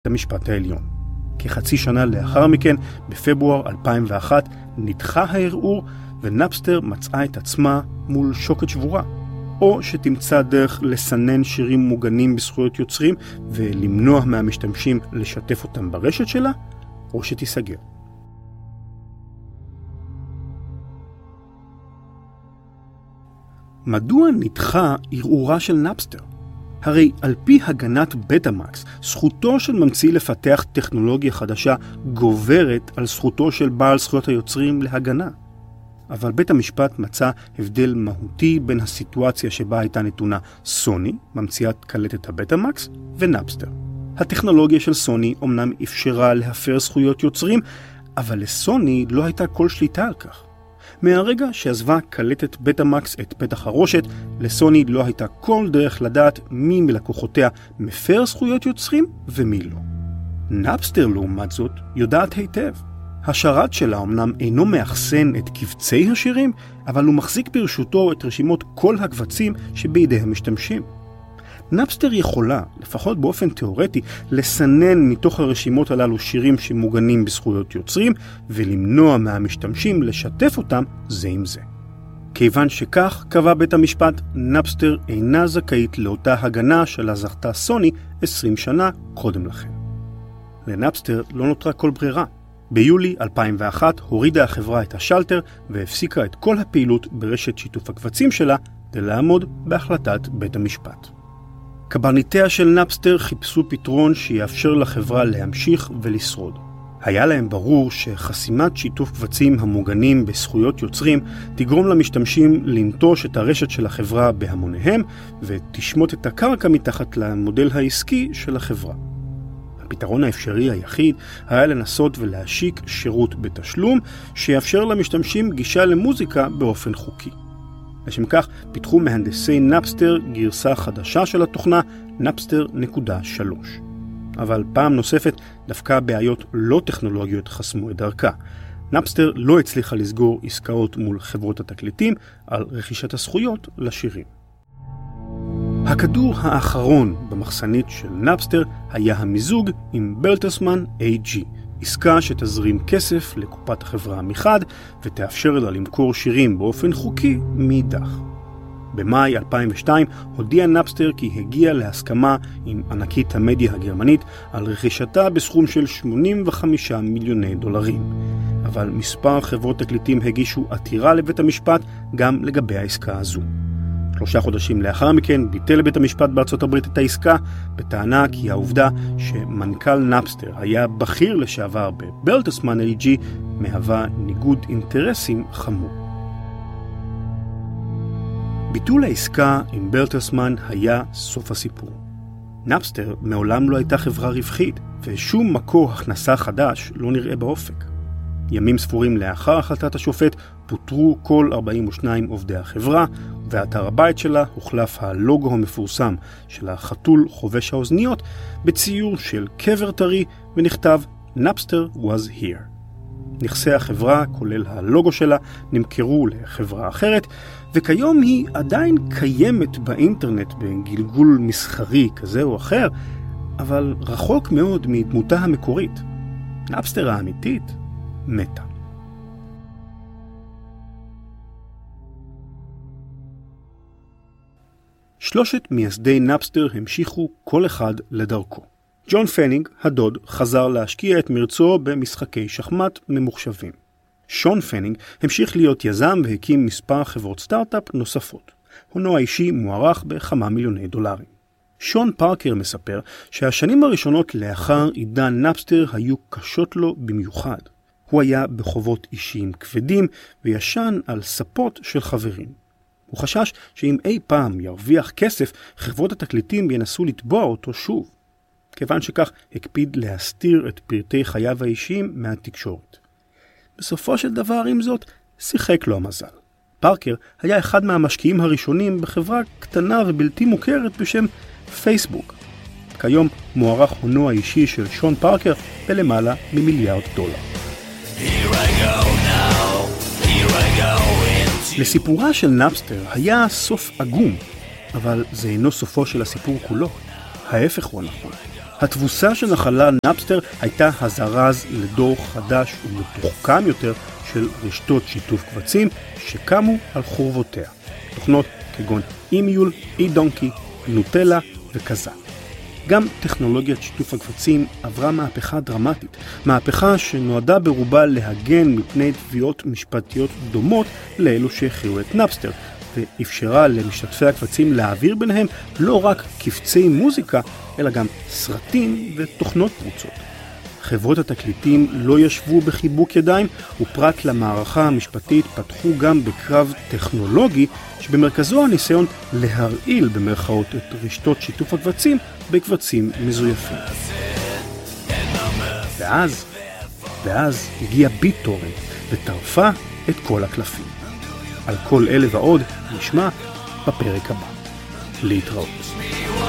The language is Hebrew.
המשפט העליון. כחצי שנה לאחר מכן, בפברואר 2001, נדחה הערעור ונאפסטר מצאה את עצמה מול שוקת שבורה. או שתמצא דרך לסנן שירים מוגנים בזכויות יוצרים ולמנוע מהמשתמשים לשתף אותם ברשת שלה, או שתיסגר. מדוע נדחה ערעורה של נאפסטר? הרי על פי הגנת בטאמקס, זכותו של ממציא לפתח טכנולוגיה חדשה גוברת על זכותו של בעל זכויות היוצרים להגנה. אבל בית המשפט מצא הבדל מהותי בין הסיטואציה שבה הייתה נתונה סוני, ממציאת קלטת הבטאמקס, ונאפסטר. הטכנולוגיה של סוני אומנם אפשרה להפר זכויות יוצרים, אבל לסוני לא הייתה כל שליטה על כך. מהרגע שעזבה קלטת בטאמקס את פתח הרושת, לסוני לא הייתה כל דרך לדעת מי מלקוחותיה מפר זכויות יוצרים ומי לא. נאפסטר לעומת זאת יודעת היטב. השרת שלה אמנם אינו מאחסן את קבצי השירים, אבל הוא מחזיק ברשותו את רשימות כל הקבצים שבידי המשתמשים. נאפסטר יכולה, לפחות באופן תיאורטי, לסנן מתוך הרשימות הללו שירים שמוגנים בזכויות יוצרים, ולמנוע מהמשתמשים לשתף אותם זה עם זה. כיוון שכך, קבע בית המשפט, נאפסטר אינה זכאית לאותה הגנה שלה זכתה סוני 20 שנה קודם לכן. לנאפסטר לא נותרה כל ברירה. ביולי 2001 הורידה החברה את השלטר והפסיקה את כל הפעילות ברשת שיתוף הקבצים שלה כדי לעמוד בהחלטת בית המשפט. קברניטיה של נאפסטר חיפשו פתרון שיאפשר לחברה להמשיך ולשרוד. היה להם ברור שחסימת שיתוף קבצים המוגנים בזכויות יוצרים תגרום למשתמשים לנטוש את הרשת של החברה בהמוניהם ותשמוט את הקרקע מתחת למודל העסקי של החברה. הפתרון האפשרי היחיד היה לנסות ולהשיק שירות בתשלום שיאפשר למשתמשים גישה למוזיקה באופן חוקי. לשם כך פיתחו מהנדסי נאפסטר גרסה חדשה של התוכנה, נאפסטר.3. אבל פעם נוספת דווקא בעיות לא טכנולוגיות חסמו את דרכה. נאפסטר לא הצליחה לסגור עסקאות מול חברות התקליטים על רכישת הזכויות לשירים. הכדור האחרון במחסנית של נאפסטר היה המיזוג עם ברטלסמן AG, עסקה שתזרים כסף לקופת החברה מחד ותאפשר לה למכור שירים באופן חוקי מאידך. במאי 2002 הודיע נאפסטר כי הגיע להסכמה עם ענקית המדיה הגרמנית על רכישתה בסכום של $85 מיליון. אבל מספר חברות תקליטים הגישו עתירה לבית המשפט גם לגבי העסקה הזו. 3 חודשים לאחר מכן ביטל בית המשפט בארצות הברית את העסקה, בטענה כי העובדה שמנכ"ל נאפסטר היה בכיר לשעבר בברטלסמן AG מהווה ניגוד אינטרסים חמור. ביטול העסקה עם ברטלסמן היה סוף הסיפור. נאפסטר מעולם לא הייתה חברה רווחית, ושום מקור הכנסה חדש לא נראה באופק. ימים ספורים לאחר החלטת השופט פוטרו כל 42 עובדי החברה, ואתר הבית שלה הוחלף הלוגו המפורסם של החתול חובש האוזניות בציור של קבר טרי ונכתב Napster was here. נכסי החברה, כולל הלוגו שלה, נמכרו לחברה אחרת, וכיום היא עדיין קיימת באינטרנט בגלגול מסחרי כזה או אחר, אבל רחוק מאוד מדמותה המקורית. נאפסטר האמיתית מתה. שלושת מייסדי נאפסטר המשיכו כל אחד לדרכו. ג'ון פנינג, הדוד, חזר להשקיע את מרצו במשחקי שחמט ממוחשבים. שון פנינג המשיך להיות יזם והקים מספר חברות סטארט-אפ נוספות. הונו האישי מוערך בכמה מיליוני דולרים. שון פארקר מספר שהשנים הראשונות לאחר עידן נאפסטר היו קשות לו במיוחד. הוא היה בחובות אישיים כבדים וישן על ספות של חברים. הוא חשש שאם אי פעם ירוויח כסף, חברות התקליטים ינסו לתבוע אותו שוב. כיוון שכך הקפיד להסתיר את פרטי חייו האישיים מהתקשורת. בסופו של דבר, עם זאת, שיחק לו המזל. פארקר היה אחד מהמשקיעים הראשונים בחברה קטנה ובלתי מוכרת בשם פייסבוק. כיום מוערך הונו האישי של שון פארקר בלמעלה $1 מיליארד. לסיפורה של נאפסטר היה סוף עגום, אבל זה אינו סופו של הסיפור כולו. ההפך הוא הנכון. התבוסה שנחלה נאפסטר הייתה הזרז לדור חדש ומתוחכם יותר של רשתות שיתוף קבצים שקמו על חורבותיה. תוכנות כגון אימיול, אי-דונקי, נוטלה וכזה. גם טכנולוגיית שיתוף הקבצים עברה מהפכה דרמטית, מהפכה שנועדה ברובה להגן מפני תביעות משפטיות דומות לאלו שהכריעו את נאפסטר, ואפשרה למשתתפי הקבצים להעביר ביניהם לא רק קבצי מוזיקה, אלא גם סרטים ותוכנות פרוצות. חברות התקליטים לא ישבו בחיבוק ידיים, ופרט למערכה המשפטית פתחו גם בקרב טכנולוגי, שבמרכזו הניסיון להרעיל במרכאות את רשתות שיתוף הקבצים בקבצים מזויפים. ואז הגיע ביטורנט וטרפה את כל הקלפים. על כל אלה ועוד נשמע בפרק הבא. להתראות.